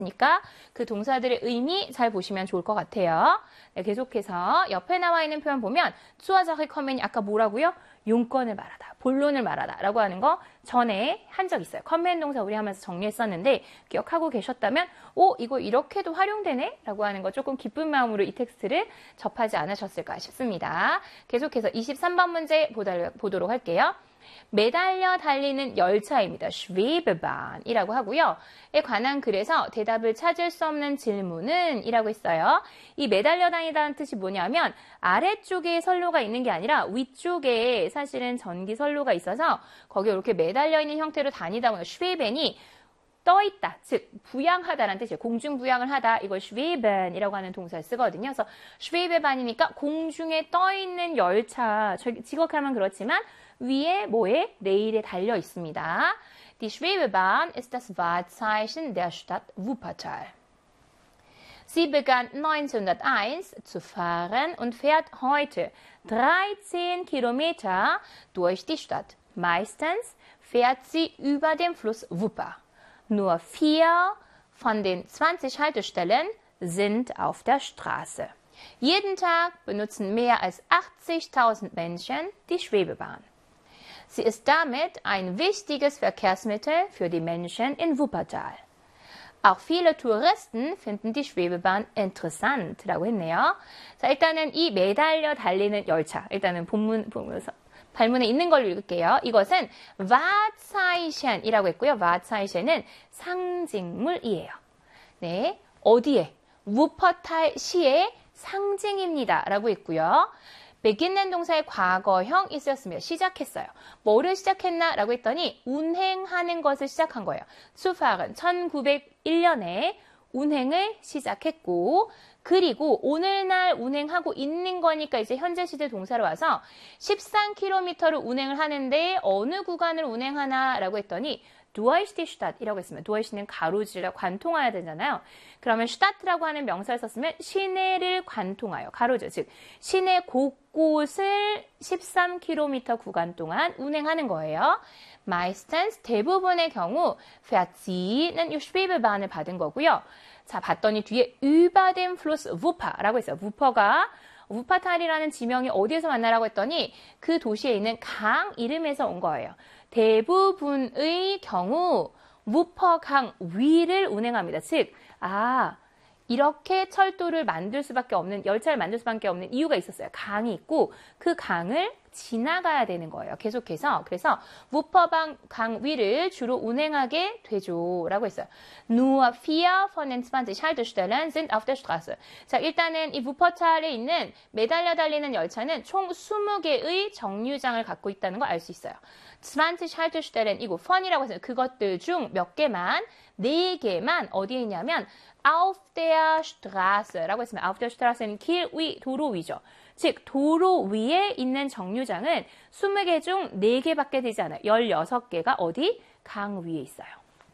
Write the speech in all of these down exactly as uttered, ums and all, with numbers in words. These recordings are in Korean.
니까 그 동사들의 의미 잘 보시면 좋을 것 같아요. 네, 계속해서 옆에 나와 있는 표현 보면 수화자의 커맨이 아까 뭐라고요? 용건을 말하다, 본론을 말하다 라고 하는 거 전에 한 적 있어요. 커맨 동사 우리 하면서 정리했었는데 기억하고 계셨다면 오, 이거 이렇게도 활용되네? 라고 하는 거 조금 기쁜 마음으로 이 텍스트를 접하지 않으셨을까 싶습니다. 계속해서 이십삼 번 문제 보도록 할게요. 매달려 달리는 열차입니다. Schwebebahn 이라고 하고요. 에 관한 글에서 대답을 찾을 수 없는 질문은 이라고 했어요. 이 매달려 다니다는 뜻이 뭐냐면 아래쪽에 선로가 있는 게 아니라 위쪽에 사실은 전기 선로가 있어서 거기에 이렇게 매달려 있는 형태로 다니다 보면 Schweben이 떠있다, 즉 부양하다라는 뜻이에요. 공중 부양을 하다, 이걸 Schweben이라고 하는 동사를 쓰거든요. 그래서 Schwebebahn이니까 공중에 떠있는 열차, 직역하면 그렇지만 위에 뭐에? 레일에 달려 있습니다. Die Schwebebahn ist das Wahrzeichen der Stadt Wuppertal. Sie begann neunzehnhunderteins zu fahren und fährt heute dreizehn Kilometer durch die Stadt. Meistens fährt sie über den Fluss Wupper. Nur vier von den zwanzig Haltestellen sind auf der Straße. Jeden Tag benutzen mehr als achtzigtausend Menschen die Schwebebahn. Sie ist damit ein wichtiges Verkehrsmittel für die Menschen in Wuppertal. Auch viele Touristen finden die Schwebebahn interessant. 라고 했네요. 자, 일단은 이 매달려 달리는 열차. 일단은 본문, 본문 발문에 있는 걸로 읽을게요. 이것은 Wahrzeichen 이라고 했고요. Wahrzeichen 상징물이에요. 네, 어디에? 우퍼탈 시의 상징입니다. 라고 했고요. beginnen 동사의 과거형 있었으며 시작했어요. 뭐를 시작했나? 라고 했더니 운행하는 것을 시작한 거예요. zu fahren 천구백일 년에 운행을 시작했고 그리고 오늘날 운행하고 있는 거니까 이제 현재 시제 동사로 와서 십삼 킬로미터를 운행을 하는데 어느 구간을 운행하나 라고 했더니 durch die Stadt이라고 했으면 durch는 가로질러 관통해야 되잖아요. 그러면 Stadt라고 하는 명사를 썼으면 시내를 관통하여 가로질 즉 시내 곳곳을 십삼 킬로미터 구간 동안 운행하는 거예요. meistens 대부분의 경우 fährt sie는 이 Schwebebahn을 받은 거고요. 자, 봤더니 뒤에 über den Fluss Wupper라고 했어요. 우퍼가 우파탈이라는 지명이 어디에서 만나라고 했더니 그 도시에 있는 강 이름에서 온 거예요. 대부분의 경우 우퍼강 위를 운행합니다. 즉, 아, 이렇게 철도를 만들 수밖에 없는, 열차를 만들 수밖에 없는 이유가 있었어요. 강이 있고 그 강을 지나가야 되는 거예요. 계속해서. 그래서 우퍼강 강 위를 주로 운행하게 되죠. 라고 했어요. Nur vier von den zwanzig Haltestellen sind auf der Straße. 자, 일단은 이 우퍼탈에 있는 매달려 달리는 열차는 총 이십 개의 정류장을 갖고 있다는 걸 알 수 있어요. zwanzig Haltestellen 이고 von이라고 해서 그것들 중 몇 개만, 네 개만 어디에 있냐면 auf der Straße라고 했으면 auf der Straße는 길 위, 도로 위죠. 즉 도로 위에 있는 정류장은 이십 개 중 네 개밖에 되지 않아요. 열여섯 개가 어디? 강 위에 있어요.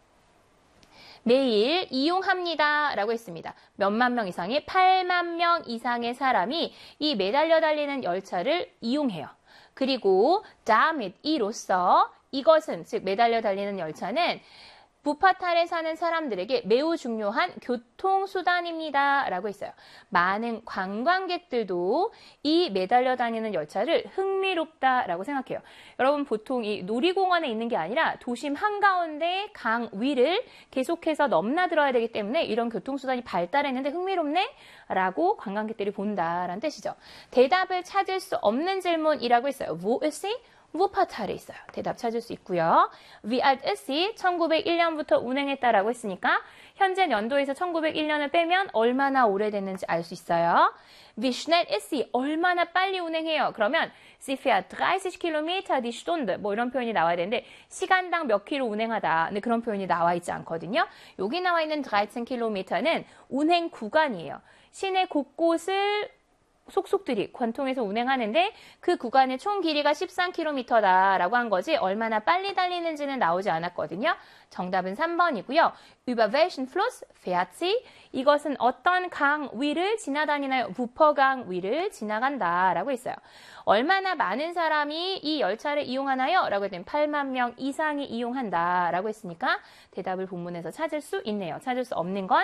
매일 이용합니다. 라고 했습니다. 몇만 명 이상의 팔만 명 이상의 사람이 이 매달려 달리는 열차를 이용해요. 그리고 damit 이로써 이것은 즉 매달려 달리는 열차는 우퍼탈에 사는 사람들에게 매우 중요한 교통수단입니다. 라고 했어요. 많은 관광객들도 이 매달려 다니는 열차를 흥미롭다라고 생각해요. 여러분 보통 이 놀이공원에 있는 게 아니라 도심 한가운데 강 위를 계속해서 넘나들어야 되기 때문에 이런 교통수단이 발달했는데 흥미롭네? 라고 관광객들이 본다라는 뜻이죠. 대답을 찾을 수 없는 질문이라고 했어요. Wo ist sie? 우퍼탈에 있어요. 대답 찾을 수 있고요. Wie alt ist sie? 천구백일 년부터 운행했다라고 했으니까 현재 연도에서 천구백일 년을 빼면 얼마나 오래됐는지 알 수 있어요. Wie schnell ist sie? 얼마나 빨리 운행해요? 그러면 sie fährt dreißig Kilometer die Stunde 뭐 이런 표현이 나와야 되는데 시간당 몇 킬로 운행하다. 근데 그런 표현이 나와 있지 않거든요. 여기 나와 있는 dreizehn Kilometer는 운행 구간이에요. 시내 곳곳을 속속들이 관통해서 운행하는데 그 구간의 총 길이가 십삼 킬로미터다라고 한 거지 얼마나 빨리 달리는지는 나오지 않았거든요. 정답은 삼 번이고요. Über welchen Fluss fährt sie? 이것은 어떤 강 위를 지나다니나요? 우퍼강 위를 지나간다라고 했어요. 얼마나 많은 사람이 이 열차를 이용하나요? 라고 했더니 팔만 명 이상이 이용한다라고 했으니까 대답을 본문에서 찾을 수 있네요. 찾을 수 없는 건